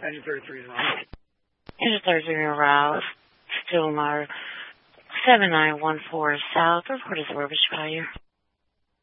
Engine 33 is wrong. Engine 33 aroused. Stillmar 7914 South. Report is Orbis Fire.